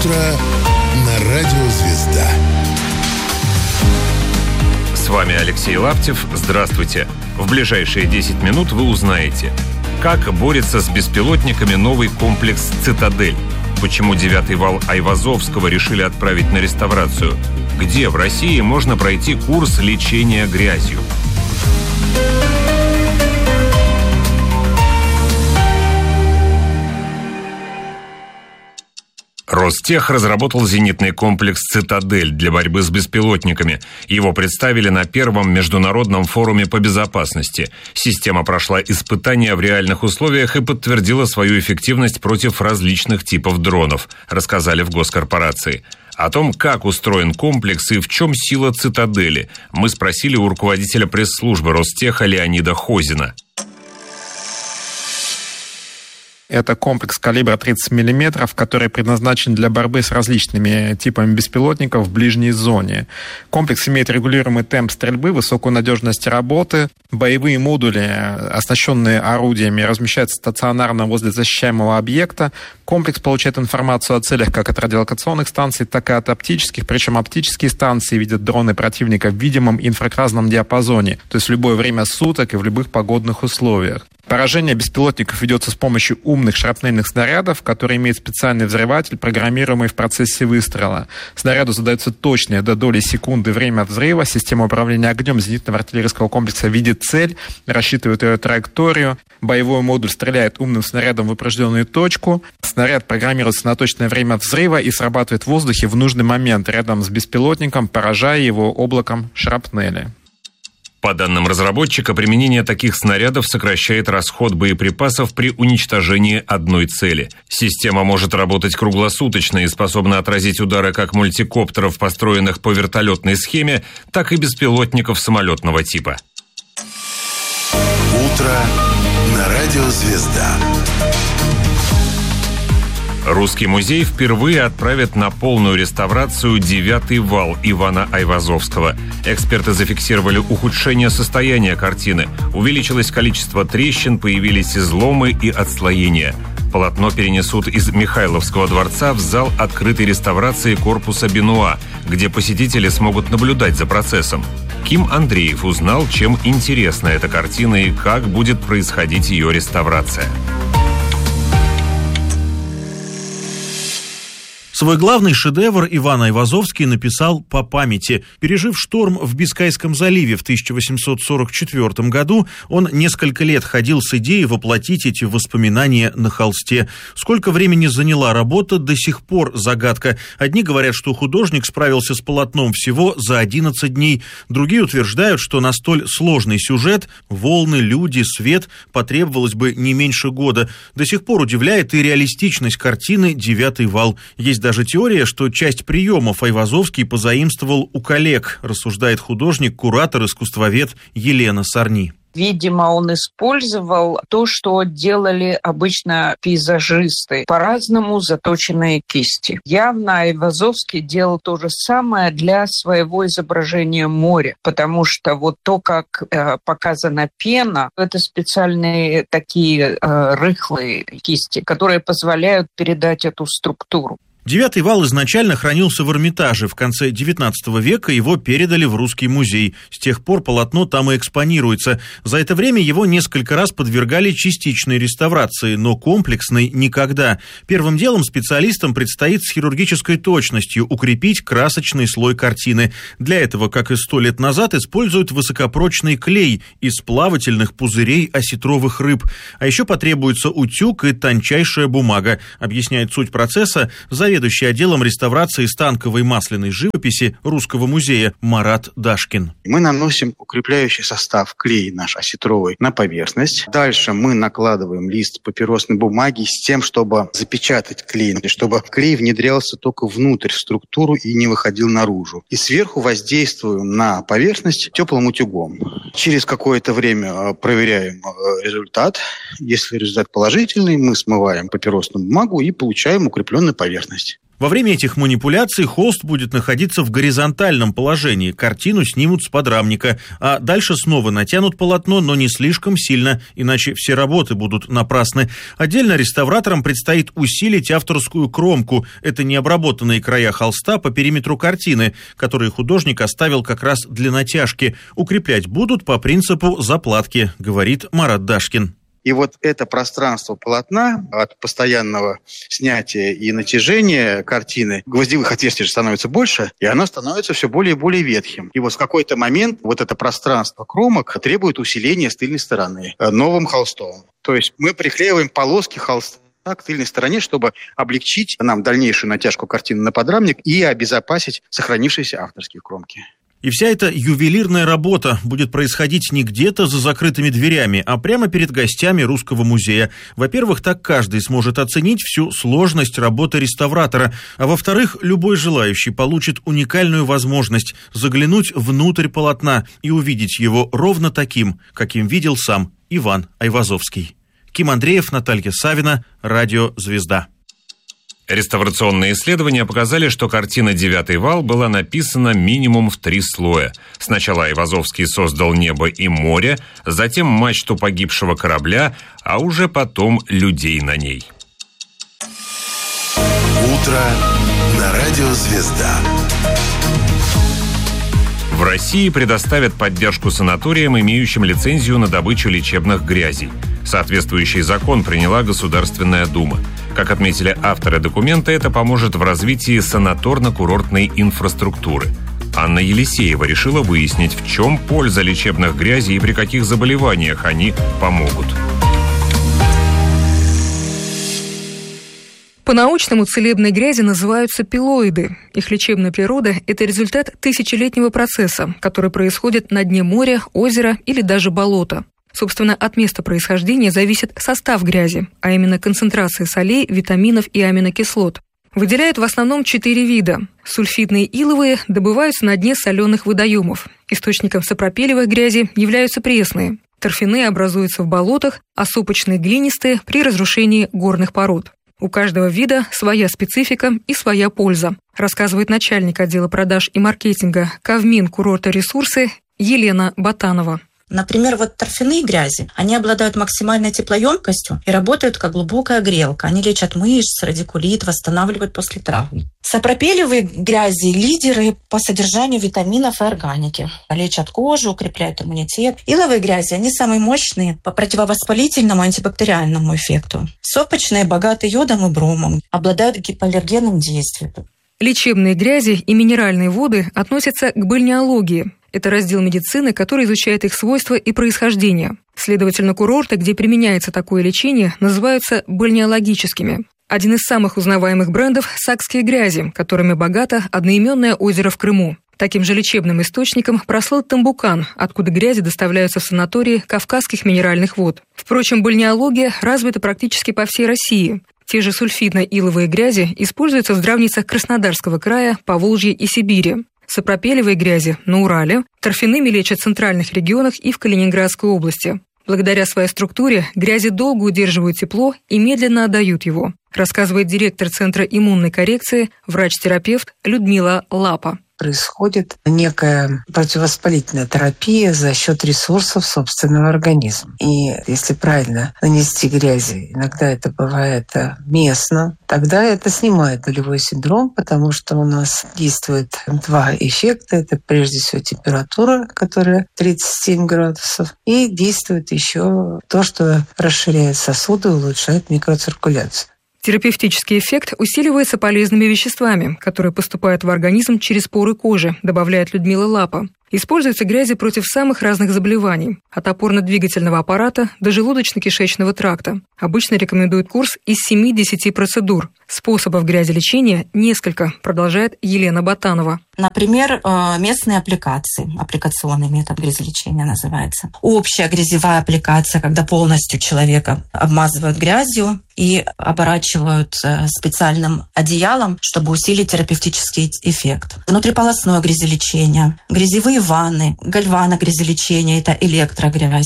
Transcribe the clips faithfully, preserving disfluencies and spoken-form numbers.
утро на радио «Звезда». С вами Алексей Лаптев. Здравствуйте. В ближайшие десять минут вы узнаете, как борется с беспилотниками новый комплекс «Цитадель», почему девятый вал Айвазовского решили отправить на реставрацию, где в России можно пройти курс лечения грязью. Ростех разработал зенитный комплекс «Цитадель» для борьбы с беспилотниками. Его представили на первом международном форуме по безопасности. Система прошла испытания в реальных условиях и подтвердила свою эффективность против различных типов дронов, рассказали в госкорпорации. О том, как устроен комплекс и в чем сила «Цитадели», мы спросили у руководителя пресс-службы Ростеха Леонида Хозина. Это комплекс калибра тридцать миллиметров, который предназначен для борьбы с различными типами беспилотников в ближней зоне. Комплекс имеет регулируемый темп стрельбы, высокую надежность работы. Боевые модули, оснащенные орудиями, размещаются стационарно возле защищаемого объекта. Комплекс получает информацию о целях как от радиолокационных станций, так и от оптических. Причем оптические станции видят дроны противника в видимом инфракрасном диапазоне, то есть в любое время суток и в любых погодных условиях. Поражение беспилотников ведется с помощью умных шрапнельных снарядов, которые имеют специальный взрыватель, программируемый в процессе выстрела. Снаряду задается точное до доли секунды время взрыва. Система управления огнем зенитного артиллерийского комплекса видит цель, рассчитывает ее траекторию. Боевой модуль стреляет умным снарядом в определенную точку. Снаряд программируется на точное время взрыва и срабатывает в воздухе в нужный момент рядом с беспилотником, поражая его облаком шрапнели. По данным разработчика, применение таких снарядов сокращает расход боеприпасов при уничтожении одной цели. Система может работать круглосуточно и способна отразить удары как мультикоптеров, построенных по вертолетной схеме, так и беспилотников самолетного типа. Утро на радио «Звезда». Русский музей впервые отправит на полную реставрацию девятый вал Ивана Айвазовского. Эксперты зафиксировали ухудшение состояния картины. Увеличилось количество трещин, появились изломы и отслоения. Полотно перенесут из Михайловского дворца в зал открытой реставрации корпуса Бенуа, где посетители смогут наблюдать за процессом. Ким Андреев узнал, чем интересна эта картина и как будет происходить ее реставрация. Свой главный шедевр Иван Айвазовский написал по памяти. Пережив шторм в Бискайском заливе в тысяча восемьсот сорок четвёртом году, он несколько лет ходил с идеей воплотить эти воспоминания на холсте. Сколько времени заняла работа, до сих пор загадка. Одни говорят, что художник справился с полотном всего за одиннадцать дней. Другие утверждают, что на столь сложный сюжет – волны, люди, свет – потребовалось бы не меньше года. До сих пор удивляет и реалистичность картины «Девятый вал». Есть даже Даже теория, что часть приемов Айвазовский позаимствовал у коллег, рассуждает художник, куратор, искусствовед Елена Сарни. Видимо, он использовал то, что делали обычно пейзажисты, по-разному заточенные кисти. Явно Айвазовский делал то же самое для своего изображения моря, потому что вот то, как э, показана пена, это специальные такие э, рыхлые кисти, которые позволяют передать эту структуру. Девятый вал изначально хранился в Эрмитаже. В конце девятнадцатого века его передали в Русский музей. С тех пор полотно там и экспонируется. За это время его несколько раз подвергали частичной реставрации, но комплексной никогда. Первым делом специалистам предстоит с хирургической точностью укрепить красочный слой картины. Для этого, как и сто лет назад, используют высокопрочный клей из плавательных пузырей осетровых рыб. А еще потребуется утюг и тончайшая бумага, объясняет суть процесса заведующий отделом реставрации станковой масляной живописи Русского музея Марат Дашкин. Мы наносим укрепляющий состав, клей наш осетровый, на поверхность. Дальше мы накладываем лист папиросной бумаги с тем, чтобы запечатать клей, чтобы клей внедрялся только внутрь в структуру и не выходил наружу. И сверху воздействуем на поверхность теплым утюгом. Через какое-то время проверяем результат. Если результат положительный, мы смываем папиросную бумагу и получаем укрепленную поверхность. поверхность. Во время этих манипуляций холст будет находиться в горизонтальном положении, картину снимут с подрамника, а дальше снова натянут полотно, но не слишком сильно, иначе все работы будут напрасны. Отдельно реставраторам предстоит усилить авторскую кромку. Это необработанные края холста по периметру картины, которые художник оставил как раз для натяжки. Укреплять будут по принципу заплатки, говорит Марат Дашкин. И вот это пространство полотна от постоянного снятия и натяжения картины, гвоздевых отверстий же становится больше, и оно становится все более и более ветхим. И вот в какой-то момент вот это пространство кромок требует усиления с тыльной стороны новым холстом. То есть мы приклеиваем полоски холста к тыльной стороне, чтобы облегчить нам дальнейшую натяжку картины на подрамник и обезопасить сохранившиеся авторские кромки. И вся эта ювелирная работа будет происходить не где-то за закрытыми дверями, а прямо перед гостями Русского музея. Во-первых, так каждый сможет оценить всю сложность работы реставратора, а во-вторых, любой желающий получит уникальную возможность заглянуть внутрь полотна и увидеть его ровно таким, каким видел сам Иван Айвазовский. Ким Андреев, Наталья Савина, Радио «Звезда». Реставрационные исследования показали, что картина «Девятый вал» была написана минимум в три слоя. Сначала Айвазовский создал небо и море, затем мачту погибшего корабля, а уже потом людей на ней. Утро на Радио «Звезда». В России предоставят поддержку санаториям, имеющим лицензию на добычу лечебных грязей. Соответствующий закон приняла Государственная Дума. Как отметили авторы документа, это поможет в развитии санаторно-курортной инфраструктуры. Анна Елисеева решила выяснить, в чем польза лечебных грязей и при каких заболеваниях они помогут. По-научному целебные грязи называются пилоиды. Их лечебная природа – это результат тысячелетнего процесса, который происходит на дне моря, озера или даже болота. Собственно, от места происхождения зависит состав грязи, а именно концентрация солей, витаминов и аминокислот. Выделяют в основном четыре вида. Сульфидные иловые добываются на дне соленых водоемов. Источником сапропелевой грязи являются пресные. Торфяные образуются в болотах, а сопочные глинистые – при разрушении горных пород. У каждого вида своя специфика и своя польза, рассказывает начальник отдела продаж и маркетинга Кавмин курорта ресурсы Елена Ботанова. Например, вот торфяные грязи, они обладают максимальной теплоемкостью и работают как глубокая грелка. Они лечат мышцы, радикулит, восстанавливают после травм. Сапропелевые грязи – лидеры по содержанию витаминов и органики. Лечат кожу, укрепляют иммунитет. Иловые грязи – они самые мощные по противовоспалительному антибактериальному эффекту. Сопочные богаты йодом и бромом, обладают гипоаллергенным действием. Лечебные грязи и минеральные воды относятся к бальнеологии. Это раздел медицины, который изучает их свойства и происхождение. Следовательно, курорты, где применяется такое лечение, называются бальнеологическими. Один из самых узнаваемых брендов – сакские грязи, которыми богато одноименное озеро в Крыму. Таким же лечебным источником прослыл Тамбукан, откуда грязи доставляются в санатории Кавказских минеральных вод. Впрочем, бальнеология развита практически по всей России. Те же сульфидно-иловые грязи используются в здравницах Краснодарского края, Поволжья и Сибири. Сапропелевые грязи на Урале, торфяными лечат в центральных регионах и в Калининградской области. Благодаря своей структуре грязи долго удерживают тепло и медленно отдают его, рассказывает директор Центра иммунной коррекции, врач-терапевт Людмила Лапа. Происходит некая противовоспалительная терапия за счет ресурсов собственного организма. И если правильно нанести грязи, иногда это бывает местно, тогда это снимает нулевой синдром, потому что у нас действует два эффекта. Это прежде всего температура, которая тридцать семь градусов, и действует еще то, что расширяет сосуды, улучшает микроциркуляцию. Терапевтический эффект усиливается полезными веществами, которые поступают в организм через поры кожи, добавляет Людмила Лапа. Используются грязи против самых разных заболеваний, от опорно-двигательного аппарата до желудочно-кишечного тракта. Обычно рекомендуют курс из семи-десяти процедур. Способов грязелечения несколько, продолжает Елена Ботанова. Например, местные аппликации, аппликационный метод грязелечения называется. Общая грязевая аппликация, когда полностью человека обмазывают грязью и оборачивают специальным одеялом, чтобы усилить терапевтический эффект. Внутриполосное грязелечение, грязевые ванны, гальвано-грязелечение – это электрогрязь.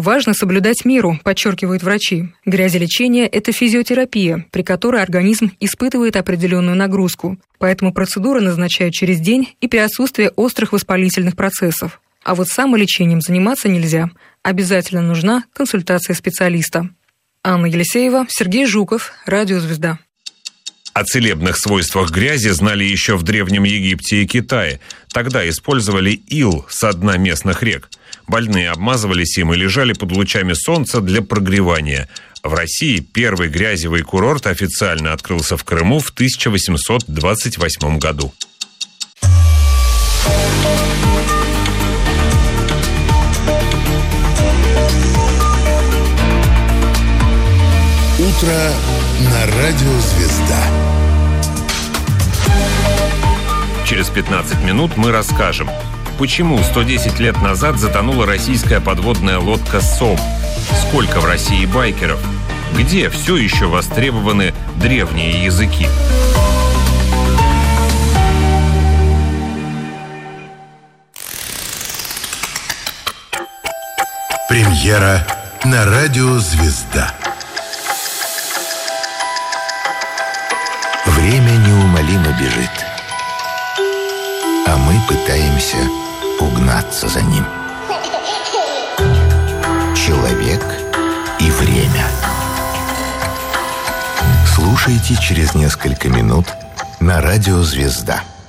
Важно соблюдать меру, подчеркивают врачи. Грязелечение – это физиотерапия, при которой организм испытывает определенную нагрузку. Поэтому процедуры назначают через день и при отсутствии острых воспалительных процессов. А вот самолечением заниматься нельзя. Обязательно нужна консультация специалиста. Анна Елисеева, Сергей Жуков, Радио «Звезда». О целебных свойствах грязи знали еще в Древнем Египте и Китае. Тогда использовали ил со дна местных рек. Больные обмазывались им и лежали под лучами солнца для прогревания. В России первый грязевый курорт официально открылся в Крыму в тысяча восемьсот двадцать восьмом году. Утро на радио «Звезда». Через пятнадцать минут мы расскажем, почему сто десять лет назад затонула российская подводная лодка «Сом», сколько в России байкеров, где все еще востребованы древние языки. Премьера на радио «Звезда». Время неумолимо бежит, а мы пытаемся угнаться за ним. Человек и время. Слушайте через несколько минут на радио «Звезда».